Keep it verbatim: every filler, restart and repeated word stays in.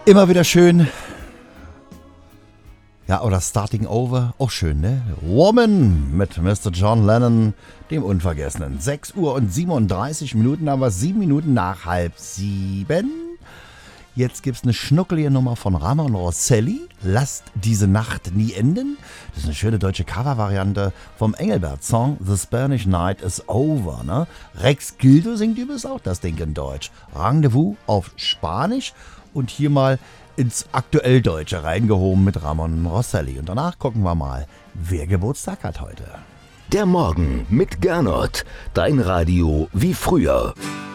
Immer wieder schön. Ja, oder Starting Over, auch schön, ne? Woman mit Mister John Lennon, dem Unvergessenen. sechs Uhr und siebenunddreißig Minuten, aber sieben Minuten nach halb sieben. Jetzt gibt's eine schnuckelige Nummer von Ramon Rosselli. Lasst diese Nacht nie enden. Das ist eine schöne deutsche Covervariante vom Engelbert-Song The Spanish Night is Over. Ne? Rex Gildo singt übrigens auch das Ding in Deutsch. Rendezvous auf Spanisch und hier mal ins aktuell Deutsche reingehoben mit Ramon Rosselli. Und danach gucken wir mal, wer Geburtstag hat heute. Der Morgen mit Gernot. Dein Radio wie früher.